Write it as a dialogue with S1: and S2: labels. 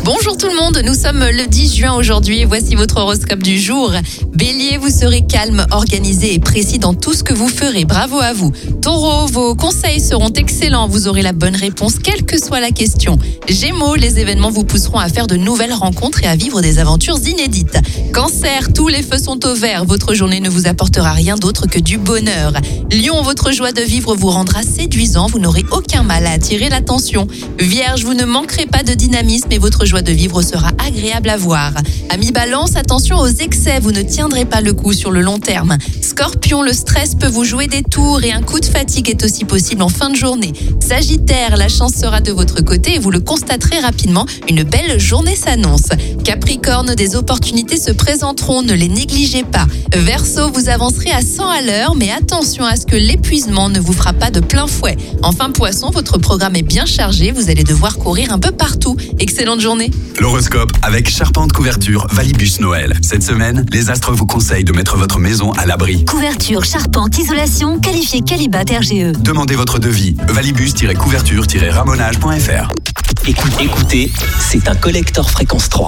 S1: Bonjour tout le monde, nous sommes le 10 juin aujourd'hui et voici votre horoscope du jour. Bélier, vous serez calme, organisé et précis dans tout ce que vous ferez. Bravo à vous. Taureau, vos conseils seront excellents, vous aurez la bonne réponse quelle que soit la question. Gémeaux, les événements vous pousseront à faire de nouvelles rencontres et à vivre des aventures inédites. Cancer, tous les feux sont au vert, votre journée ne vous apportera rien d'autre que du bonheur. Lion, votre joie de vivre vous rendra séduisant, vous n'aurez aucun mal à attirer l'attention. Vierge, vous ne manquerez pas de dynamisme et votre joie de vivre sera agréable à voir. Amis Balance, attention aux excès, vous ne tiendrez pas le coup sur le long terme. Scorpion, le stress peut vous jouer des tours et un coup de fatigue est aussi possible en fin de journée. Sagittaire, la chance sera de votre côté et vous le constaterez rapidement, une belle journée s'annonce. Capricorne, des opportunités se présenteront, ne les négligez pas. Verseau, vous avancerez à 100 à l'heure, mais attention à ce que l'épuisement ne vous fera pas de plein fouet. Enfin Poisson, votre programme est bien chargé, vous allez devoir courir un peu partout. Excellente journée.
S2: L'horoscope avec Charpente Couverture Valibus Noël. Cette semaine, les astres vous conseillent de mettre votre maison à l'abri.
S3: Couverture, charpente, isolation, qualifié Qualibat RGE.
S2: Demandez votre devis. Valibus-couverture-ramonage.fr.
S4: Écoutez, c'est un collector fréquence 3.